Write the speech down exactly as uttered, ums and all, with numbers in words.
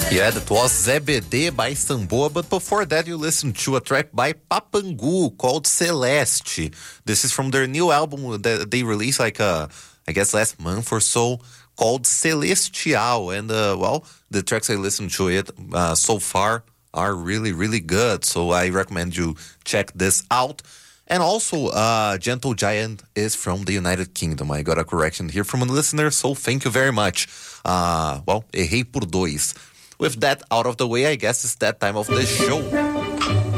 Yeah, that was Zé B D by Samboa, but before that you listened to a track by Papangu called Celeste. This is from their new album that they released like, uh, I guess last month or so, called Celestial. And, uh, well, the tracks I listened to it uh, so far are really, really good. So I recommend you check this out. And also, uh, Gentle Giant is from the United Kingdom. I got a correction here from a listener, so thank you very much. Uh, well, errei por dois. With that out of the way, I guess it's that time of the show.